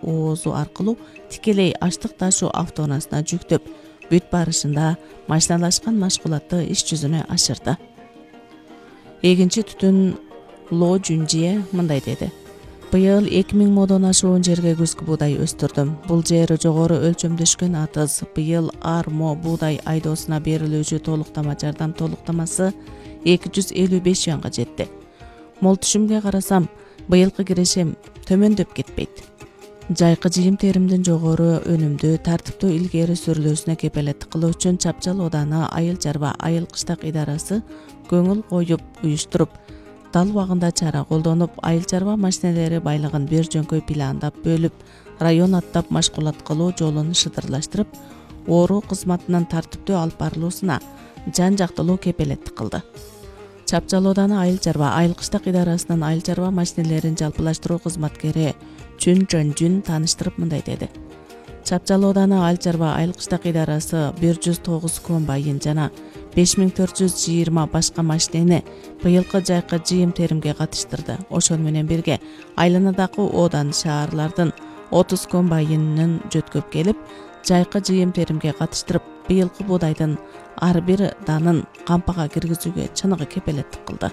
оозу аркылуу тикелей аштык ташуу автоунаасына жүктөп, бүт барышында машиналашкан машгулатты иш жүзүнө ашырды. Эгинчи түтүн Ло Жүнжие мындай деди: Быйыл 2000 модон ашуун жерге күзгү буудай өстүрдүм. Бул жер жогору өлчөмдөшкөн атыз. Быйыл армо буудай айдоосуна берилүүчү толуктама жардам толуктамасы 255 юанга жетти. Мол түшүмгө карасам, быйылкы кирешем төмөндөп кетпейт. Жайкы жыйым теримдин жогору өнүмдүү, тартиптүү илгери сүрүлүүсүнө кепелеттик кылуу үчүн Чапчал ооданы Айыл чарба айыл кыштак идарасы көңүл коюп уюштуруп, дал убагында чара колдонуп, айыл чарба машинелери байлыгын бир жөнкөй пландап бөлүп, район аттап машгулат кылуу жолун шыдырлаштырып, оору кызматынын тартиптүү алып барылуусуна жан жактылуу кепелеттик кылды. Чапчал ооданы Айыл чарба айыл кыштак идарасынын айыл чарба машинелерин жалпылаштыруу кызматкери Чүн Жөн тааныштырып мындай деди: Чапчал ооданы Айыл чарба айыл кыштак идарасы 109 комбайн жана 5420 башка машинени быйылкы жайкы жыйым теримге катыштырды. Ошону менен бирге айланадагы оодан шаарлардын 30 комбайнын жөткөп келип, жайкы жыйым теримге катыштырып, быйылкы буудайдын ар бир данын кампага киргизүүгө чыныгы кепелеттик кылды.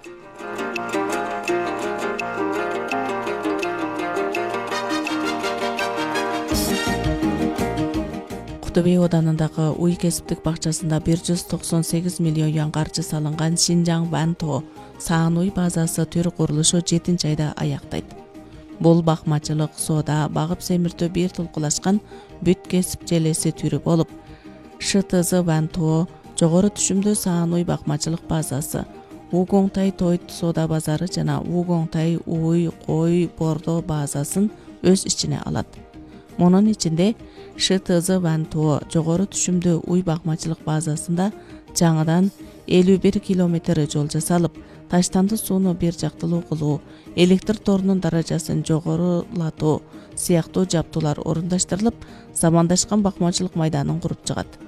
Кутубей оданындагы Уй кесиптик бакчасында 198 миллион юан каржы салынган Шинжаң Ванто Саан-Уй базасы түр курулушу 7-айда аяктайт. Бул бакмачылык, соода, багып семиртүү бир толкулашкан бүт кесип желеси түрү болуп, ШТЗ Ванто жогору түшүмдүү Саан-Уй бакмачылык базасы, Угоңтай Тойт соода базары жана Угоңтай Уй кой бордо базасын өз ичине алат. Мунун ичинде ШТЗ Ванто жогору түшүмдүү Уй бакмачылык базасында жаңыдан 51 километр жол жасалып, таштанды сууну бир жактылуу кылуу, электр торунун даражасын жогорулатуу сыяктуу жаптуулар орундаштырылып, замандашкан бакмачылык майданын куруп чыгат.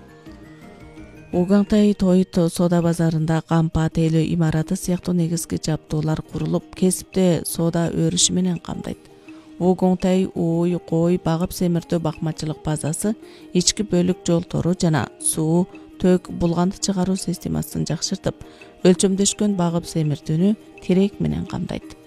Угоңтай Тойт соода базарында кампа, тейлөө имараты сыяктуу негизги жаптуулар курулуп, кесипте соода өрүшү менен камдайт. Угоңтай Уй кой багып семиртүү бакмачылык базасы ички бөлүк жол тору жана суу, төк, булганды чыгаруу системасын жакшыртып, өлчөмдөшкөн багып семиртүүнү терек менен камдайт.